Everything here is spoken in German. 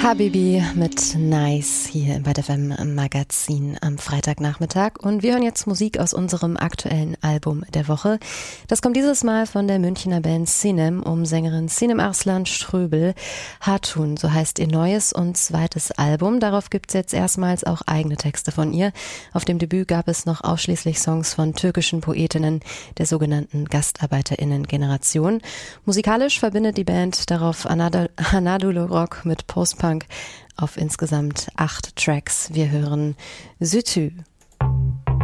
Habibi mit Nice hier bei der FM Magazin am Freitagnachmittag. Und wir hören jetzt Musik aus unserem aktuellen Album der Woche. Das kommt dieses Mal von der Münchner Band Sinem um Sängerin Sinem Arslan Ströbel. Hatun, so heißt ihr neues und zweites Album. Darauf gibt's jetzt erstmals auch eigene Texte von ihr. Auf dem Debüt gab es noch ausschließlich Songs von türkischen Poetinnen der sogenannten GastarbeiterInnen-Generation. Musikalisch verbindet die Band darauf Anadolu Rock mit Post-Punk auf insgesamt 8 Tracks. Wir hören Sütü.